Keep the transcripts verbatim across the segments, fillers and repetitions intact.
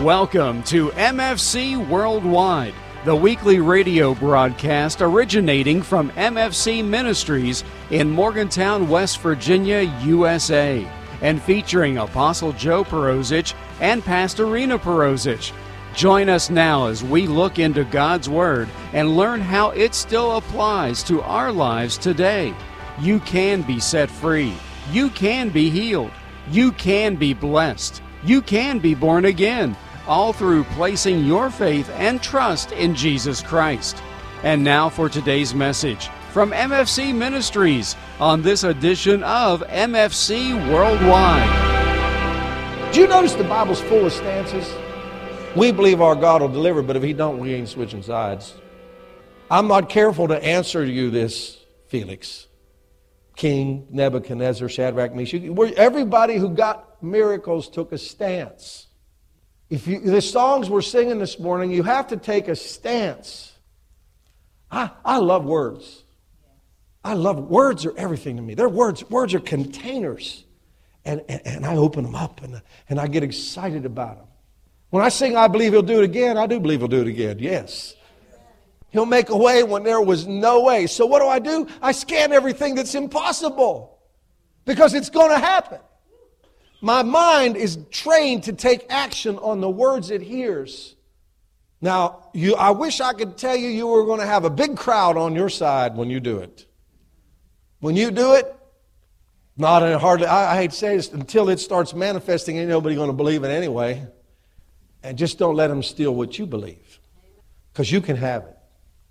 Welcome to M F C Worldwide, the weekly radio broadcast originating from M F C Ministries in Morgantown, West Virginia, U S A, and featuring Apostle Joe Perosic and Pastor Rena Perosic. Join us now as we look into God's Word and learn how it still applies to our lives today. You can be set free. You can be healed. You can be blessed. You can be born again, all through placing your faith and trust in Jesus Christ. And now for today's message from M F C Ministries on this edition of M F C Worldwide. Do you notice the Bible's full of stances? We believe our God will deliver, but if He don't, we ain't switching sides. I'm not careful to answer you this, Felix, King Nebuchadnezzar, Shadrach, Meshach. Everybody who got miracles took a stance. If you, the songs we're singing this morning, you have to take a stance. I, I love words. I love words are everything to me. They're words. Words are containers. And, and, and I open them up and, and I get excited about them. When I sing, I believe He'll do it again, I do believe He'll do it again, yes. He'll make a way when there was no way. So what do I do? I scan everything that's impossible because it's going to happen. My mind is trained to take action on the words it hears. Now, you, I wish I could tell you you were going to have a big crowd on your side when you do it. When you do it, not in hardly, I, I hate to say this, until it starts manifesting, ain't nobody going to believe it anyway. And just don't let them steal what you believe. Because you can have it.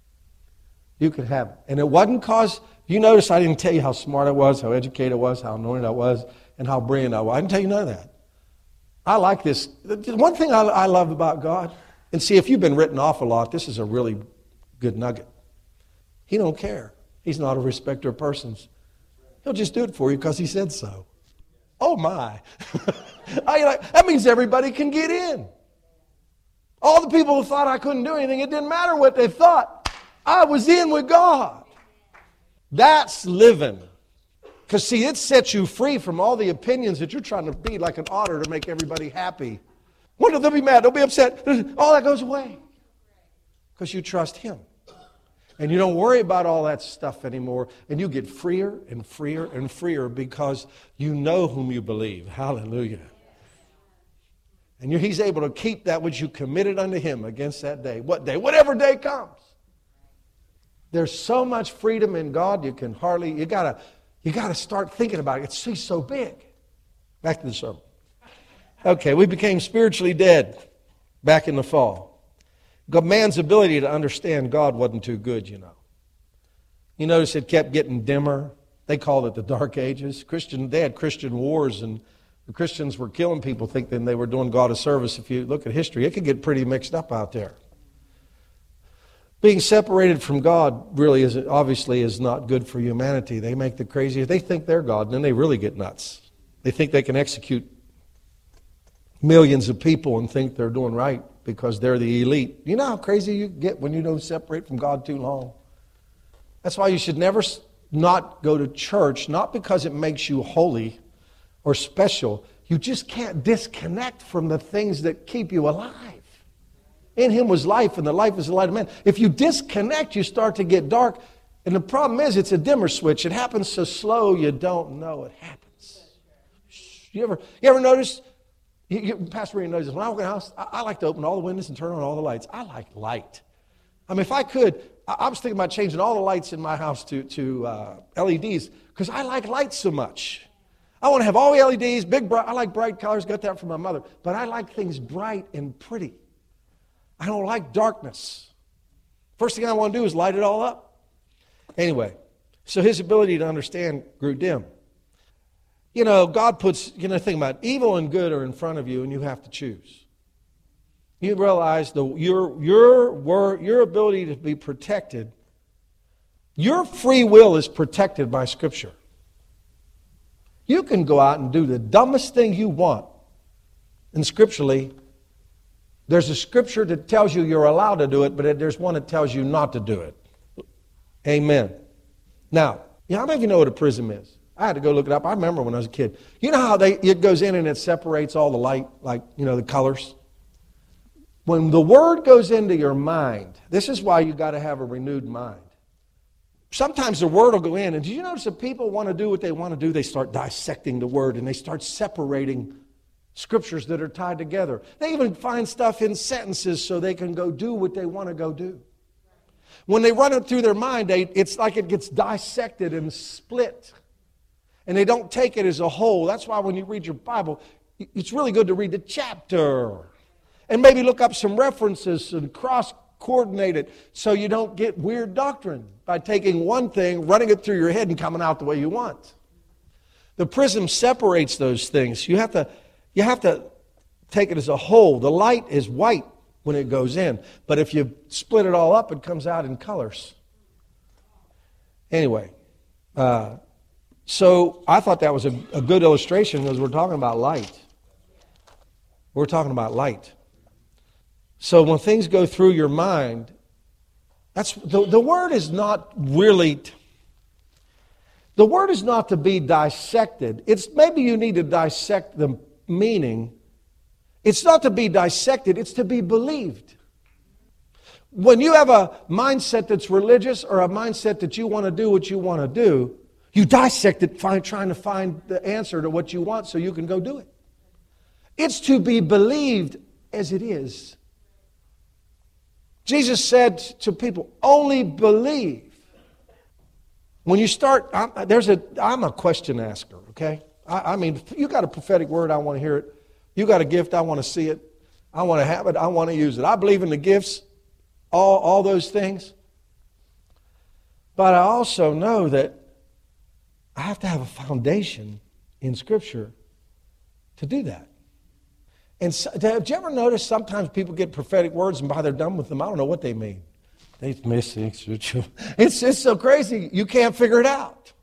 You can have it. And it wasn't because, you notice I didn't tell you how smart I was, how educated I was, how anointed I was, and how brilliant I was. I didn't tell you none of that. I like this. One thing I, I love about God, and see, if you've been written off a lot, this is a really good nugget. He don't care. He's not a respecter of persons. He'll just do it for you because He said so. Oh my. I, like, that means everybody can get in. All the people who thought I couldn't do anything, it didn't matter what they thought. I was in with God. That's living. Because, see, it sets you free from all the opinions that you're trying to be like an otter to make everybody happy. What if they'll be mad? They'll be upset. All that goes away. Because you trust Him. And you don't worry about all that stuff anymore. And you get freer and freer and freer because you know whom you believe. Hallelujah. And He's able to keep that which you committed unto Him against that day. What day? Whatever day comes. There's so much freedom in God, you can hardly, you gotta, you gotta start thinking about it. It's He's so big. Back to the sermon. Okay, we became spiritually dead back in the fall. God, man's ability to understand God wasn't too good, you know. You notice it kept getting dimmer. They called it the Dark Ages. Christian, they had Christian wars, and the Christians were killing people thinking they were doing God a service. If you look at history, it could get pretty mixed up out there. Being separated from God really is obviously is not good for humanity. They make the crazy, they think they're God, and then they really get nuts. They think they can execute millions of people and think they're doing right because they're the elite. You know how crazy you get when you don't separate from God too long? That's why you should never not go to church, not because it makes you holy or special. You just can't disconnect from the things that keep you alive. In Him was life, and the life is the light of man. If you disconnect, you start to get dark. And the problem is, it's a dimmer switch. It happens so slow, you don't know it happens. You ever, you ever notice, you, you, Pastor Rena knows this, when I walk in the house, I, I like to open all the windows and turn on all the lights. I like light. I mean, if I could, I, I was thinking about changing all the lights in my house to, to uh, L E Ds, because I like light so much. I want to have all the L E Ds, big, bright. I like bright colors, got that from my mother. But I like things bright and pretty. I don't like darkness. First thing I want to do is light it all up. Anyway, so his ability to understand grew dim. You know, God puts, you know, think about it, evil and good are in front of you and you have to choose. You realize the, your, your, word, your ability to be protected, your free will is protected by Scripture. You can go out and do the dumbest thing you want. And scripturally, there's a scripture that tells you you're allowed to do it, but there's one that tells you not to do it. Amen. Now, you know, how many of you know what a prism is? I had to go look it up. I remember when I was a kid. You know how they it goes in and it separates all the light, like, you know, the colors? When the Word goes into your mind, this is why you got to have a renewed mind. Sometimes the Word will go in, and do you notice if people want to do what they want to do, they start dissecting the Word, and they start separating Scriptures that are tied together. They even find stuff in sentences so they can go do what they want to go do. When they run it through their mind, they, it's like it gets dissected and split. And they don't take it as a whole. That's why when you read your Bible, it's really good to read the chapter. And maybe look up some references and cross-coordinate it so you don't get weird doctrine by taking one thing, running it through your head, and coming out the way you want. The prism separates those things. You have to, you have to take it as a whole. The light is white when it goes in. But if you split it all up, it comes out in colors. Anyway, uh, so I thought that was a, a good illustration because we're talking about light. We're talking about light. So when things go through your mind, that's the, the word is not really, the word is not to be dissected. It's maybe you need to dissect the meaning. It's not to be dissected, it's to be believed. When you have a mindset that's religious or a mindset that you want to do what you want to do, you dissect it find, trying to find the answer to what you want so you can go do it. It's to be believed as it is. Jesus said to people, only believe. When you start, I'm, there's a, I'm a question asker, okay? I, I mean, you got a prophetic word, I want to hear it. You got a gift, I want to see it. I want to have it, I want to use it. I believe in the gifts, all, all those things. But I also know that I have to have a foundation in Scripture to do that. And so, have you ever noticed sometimes people get prophetic words and by they're done with them, I don't know what they mean. They miss it. It's just so crazy, you can't figure it out.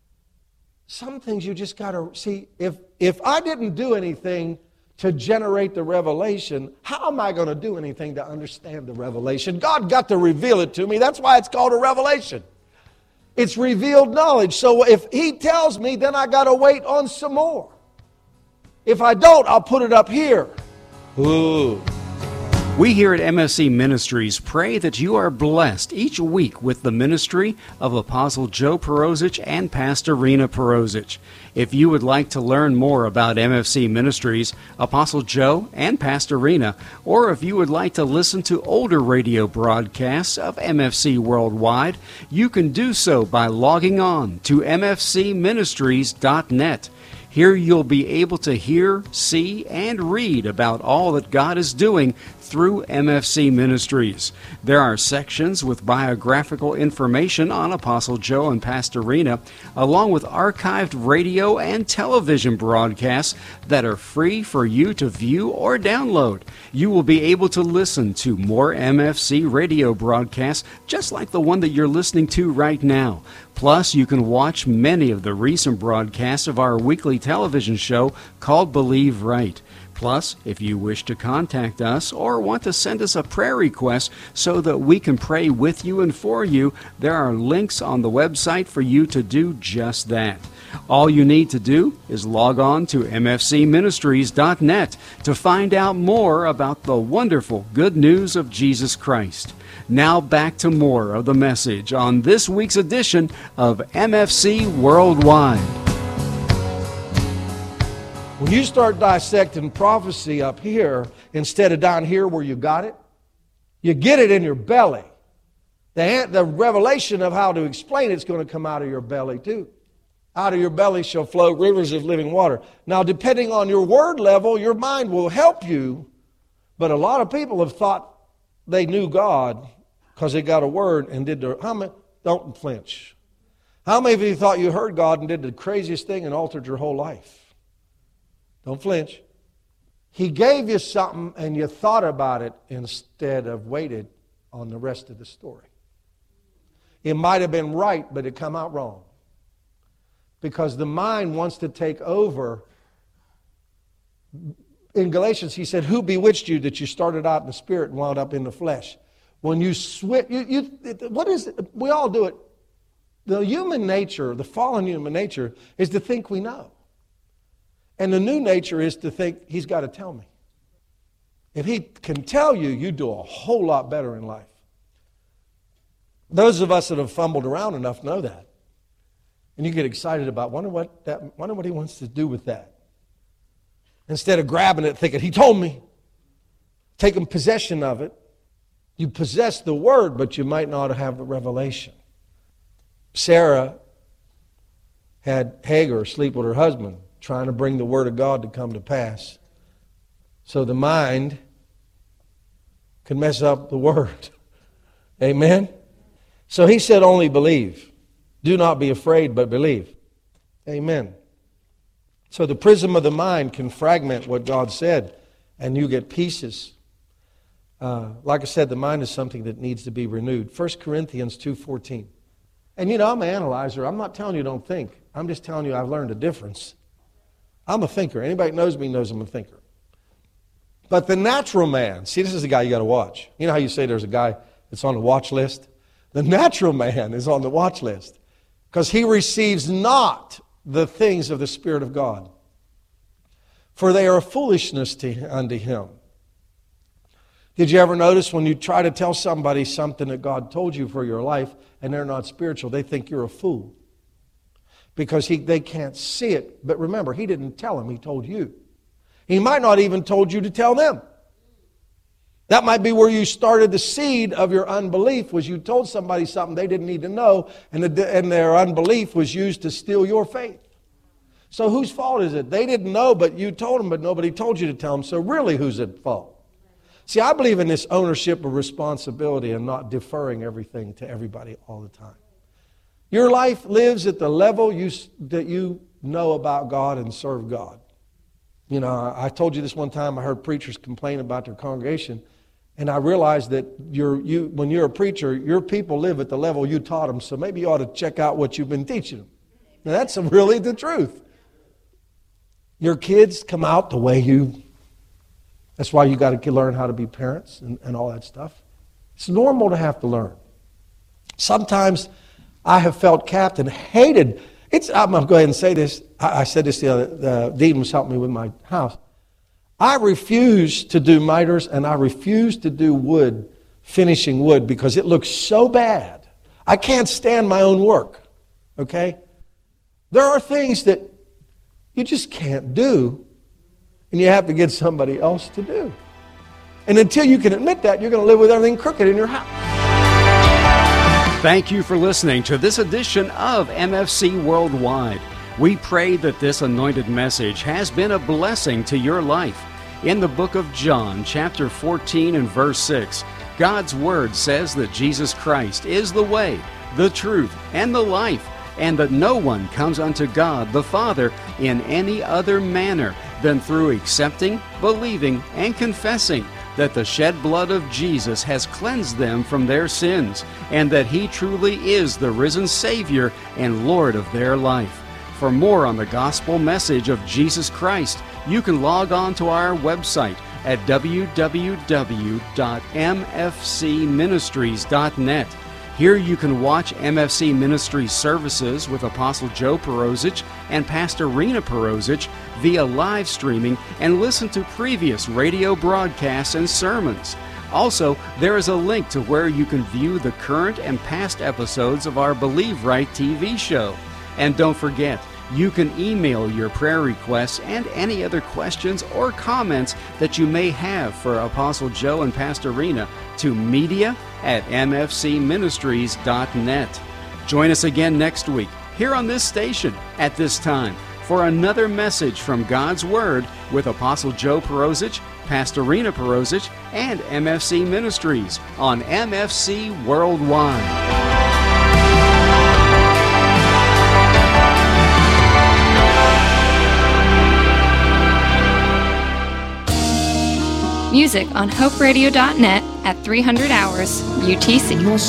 Some things you just got to see. If, if I didn't do anything to generate the revelation, how am I going to do anything to understand the revelation? God got to reveal it to me. That's why it's called a revelation. It's revealed knowledge. So if He tells me, then I got to wait on some more. If I don't, I'll put it up here. Ooh. We here at M F C Ministries pray that you are blessed each week with the ministry of Apostle Joe Perosic and Pastor Rena Perosic. If you would like to learn more about M F C Ministries, Apostle Joe and Pastor Rena, or if you would like to listen to older radio broadcasts of M F C Worldwide, you can do so by logging on to m f c ministries dot net. Here you'll be able to hear, see, and read about all that God is doing through M F C Ministries. There are sections with biographical information on Apostle Joe and Pastor Rena, along with archived radio and television broadcasts that are free for you to view or download. You will be able to listen to more M F C radio broadcasts just like the one that you're listening to right now. Plus, you can watch many of the recent broadcasts of our weekly television show called Believe Right. Plus, if you wish to contact us or want to send us a prayer request so that we can pray with you and for you, there are links on the website for you to do just that. All you need to do is log on to m f c ministries dot net to find out more about the wonderful good news of Jesus Christ. Now back to more of the message on this week's edition of M F C Worldwide. When you start dissecting prophecy up here instead of down here where you got it, you get it in your belly. The, the revelation of how to explain it's going to come out of your belly too. Out of your belly shall flow rivers of living water. Now, depending on your word level, your mind will help you. But a lot of people have thought they knew God because they got a word and did the... How many, don't flinch. How many of you thought you heard God and did the craziest thing and altered your whole life? Don't flinch. He gave you something and you thought about it instead of waited on the rest of the story. It might have been right, but it come out wrong. Because the mind wants to take over. In Galatians, he said, who bewitched you that you started out in the spirit and wound up in the flesh? When you switch, you, you, what is it? We all do it. The human nature, the fallen human nature, is to think we know. And the new nature is to think, he's got to tell me. if he can tell you, you do a whole lot better in life. Those of us that have fumbled around enough know that. And you get excited about, wonder what that, wonder what he wants to do with that. Instead of grabbing it, thinking, he told me, taking possession of it. You possess the word, but you might not have the revelation. Sarah had Hagar sleep with her husband, trying to bring the word of God to come to pass. So the mind can mess up the word. Amen? So he said, only believe. Do not be afraid, but believe. Amen. So the prism of the mind can fragment what God said, and you get pieces. Uh, like I said, the mind is something that needs to be renewed. First Corinthians two fourteen. And you know, I'm an analyzer. I'm not telling you don't think. I'm just telling you I've learned a difference. I'm a thinker. Anybody that knows me knows I'm a thinker. But the natural man, see, this is the guy you got to watch. You know how you say there's a guy that's on the watch list? The natural man is on the watch list because he receives not the things of the Spirit of God, for they are foolishness to, unto him. Did you ever notice when you try to tell somebody something that God told you for your life and they're not spiritual, they think you're a fool because he, they can't see it. But remember, he didn't tell them, he told you. He might not even told you to tell them. That might be where you started the seed of your unbelief, was you told somebody something they didn't need to know, and, the, and their unbelief was used to steal your faith. So whose fault is it? They didn't know, but you told them, but nobody told you to tell them. So really, who's at fault? See, I believe in this ownership of responsibility and not deferring everything to everybody all the time. Your life lives at the level you, that you know about God and serve God. You know, I told you this one time, I heard preachers complain about their congregation, and I realized that you're, you, when you're a preacher, your people live at the level you taught them, so maybe you ought to check out what you've been teaching them. Now, that's really the truth. Your kids come out the way you... That's why you got to learn how to be parents and, and all that stuff. It's normal to have to learn. Sometimes I have felt capped and hated. It's, I'm going to go ahead and say this. I, I said this the other, the Dean was helping me with my house. I refuse to do miters and I refuse to do wood, finishing wood, because it looks so bad. I can't stand my own work. Okay? There are things that you just can't do, and you have to get somebody else to do. And until you can admit that, you're going to live with everything crooked in your house. Thank you for listening to this edition of M F C Worldwide. We pray that this anointed message has been a blessing to your life. In the book of John, chapter fourteen and verse six, God's Word says that Jesus Christ is the way, the truth, and the life, and that no one comes unto God the Father in any other manner than through accepting, believing, and confessing that the shed blood of Jesus has cleansed them from their sins, and that He truly is the risen Savior and Lord of their life. For more on the gospel message of Jesus Christ, you can log on to our website at w w w dot m f c ministries dot net. Here you can watch M F C Ministries services with Apostle Joe Perosic and Pastor Rena Perosic via live streaming and listen to previous radio broadcasts and sermons. Also, there is a link to where you can view the current and past episodes of our Believe Right T V show. And don't forget, you can email your prayer requests and any other questions or comments that you may have for Apostle Joe and Pastor Rena to media at m f c ministries dot net. Join us again next week here on this station at this time for another message from God's Word with Apostle Joe Perosic, Pastor Rena Perosic, and M F C Ministries on M F C Worldwide. Music on hope radio dot net at three hundred hours U T C.